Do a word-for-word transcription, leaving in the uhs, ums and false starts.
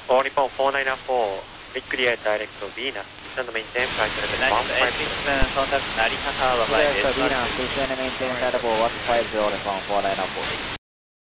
All Nippon four nine four, big clear direct to Venus. Stand maintain flight level Nice one five engine zero. contact Narita Tower by Clear to Venus, please maintain level one five zero, Nippon four nine four.